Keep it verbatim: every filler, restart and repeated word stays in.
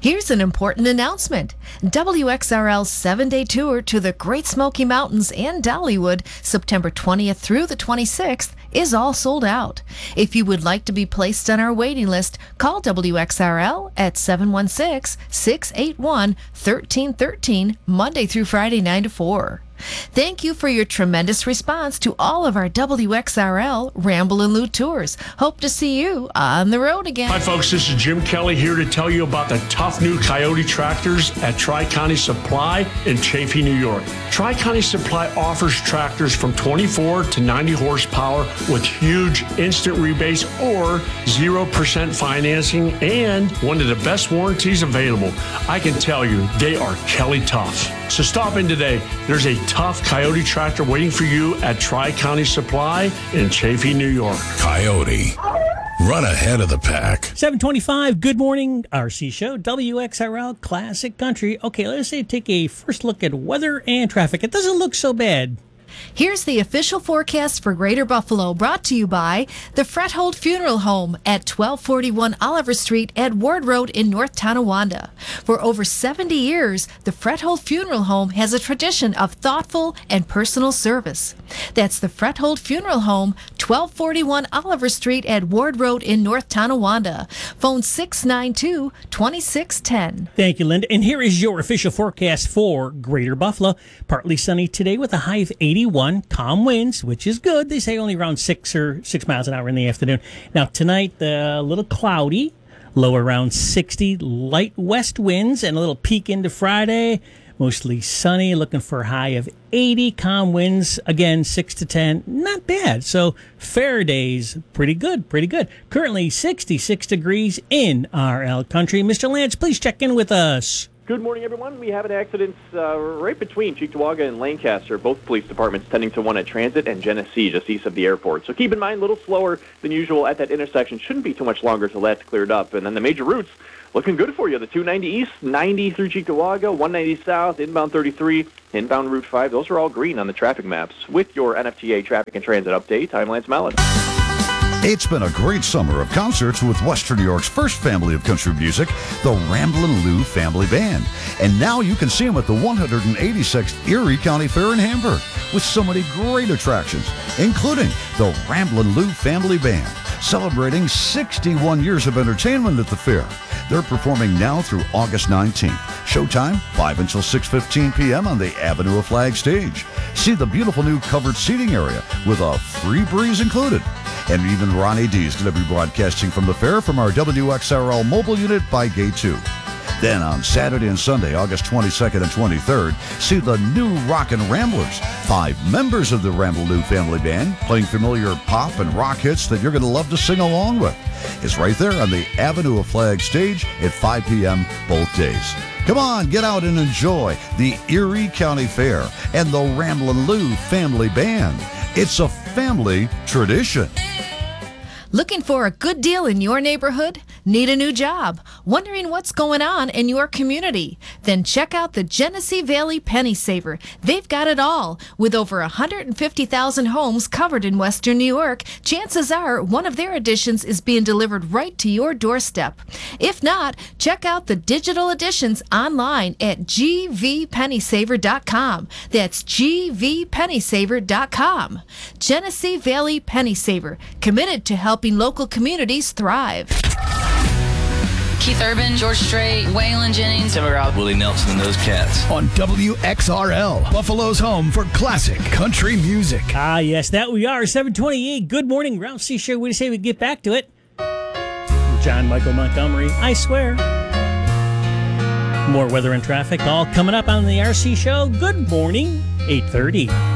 Here's an important announcement. W X R L's seven-day tour to the Great Smoky Mountains and Dollywood, September twentieth through the twenty-sixth, is all sold out. If you would like to be placed on our waiting list, call W X R L at seven one six, six eight one, one three one three, Monday through Friday, nine to four. Thank you for your tremendous response to all of our W X R L Ramble and Loot tours. Hope to see you on the road again. Hi, folks. This is Jim Kelly here to tell you about the tough new Coyote tractors at Tri-County Supply in Chaffee, New York. Tri-County Supply offers tractors from twenty-four to ninety horsepower with huge instant rebates or zero percent financing and one of the best warranties available. I can tell you, they are Kelly tough. So stop in today. There's a tough Coyote tractor waiting for you at Tri-County Supply in Chaffee, New York. Coyote. Run ahead of the pack. seven twenty-five, good morning, R C Show, W X R L Classic Country. Okay, let's say take a first look at weather and traffic. It doesn't look so bad. Here's the official forecast for Greater Buffalo, brought to you by the Frethold Funeral Home at twelve forty-one Oliver Street at Ward Road in North Tonawanda. For over seventy years, the Frethold Funeral Home has a tradition of thoughtful and personal service. That's the Frethold Funeral Home, twelve forty-one Oliver Street at Ward Road in North Tonawanda. Phone six nine two, two six one zero. Thank you, Linda. And here is your official forecast for Greater Buffalo. Partly sunny today with a high of eighty-one. Calm winds, which is good. They say only around six or six miles an hour in the afternoon. Now tonight, a uh, little cloudy, low around sixty, light west winds, and a little peak into Friday. Mostly sunny, looking for a high of eighty. Calm winds, again, six to ten. Not bad. So fair days, pretty good, pretty good. Currently sixty-six degrees in R L Country. Mister Lance, please check in with us. Good morning, everyone. We have an accident uh, right between Cheektowaga and Lancaster. Both police departments tending to one at Transit and Genesee, just east of the airport. So keep in mind, a little slower than usual at that intersection. Shouldn't be too much longer till that's cleared up. And then the major routes looking good for you. The two ninety East, ninety through Cheektowaga, one ninety South, inbound thirty-three, inbound Route five. Those are all green on the traffic maps. With your N F T A Traffic and Transit update, I'm Lance Mallon. It's been a great summer of concerts with Western New York's first family of country music, the Ramblin' Lou Family Band. And now you can see them at the one hundred eighty-sixth Erie County Fair in Hamburg with so many great attractions, including the Ramblin' Lou Family Band, celebrating sixty-one years of entertainment at the fair. They're performing now through August nineteenth. Showtime, five until six fifteen p.m. on the Avenue of Flag stage. See the beautiful new covered seating area with a free breeze included. And even Ronnie D is going to be broadcasting from the fair from our W X R L mobile unit by Gate two. Then on Saturday and Sunday, August twenty-second and twenty-third, see the new Rockin' Ramblers, five members of the Ramblin' Lou Family Band, playing familiar pop and rock hits that you're going to love to sing along with. It's right there on the Avenue of Flag stage at five p.m. both days. Come on, get out and enjoy the Erie County Fair and the Ramblin' Lou Family Band. It's a family tradition. Looking for a good deal in your neighborhood? Need a new job? Wondering what's going on in your community? Then check out the Genesee Valley Penny Saver. They've got it all. With over one hundred fifty thousand homes covered in Western New York, chances are one of their editions is being delivered right to your doorstep. If not, check out the digital editions online at g v penny saver dot com. That's g v penny saver dot com. Genesee Valley Penny Saver, committed to helping local communities thrive. Keith Urban, George Strait, Waylon Jennings, Tim McGraw, Willie Nelson, and those cats. On W X R L, Buffalo's home for classic country music. Ah, yes, that we are. seven twenty-eight. Good morning, Ralph C. Show. What do you say we get back to it? John Michael Montgomery, I swear. More weather and traffic all coming up on the R C Show. Good morning, eight thirty.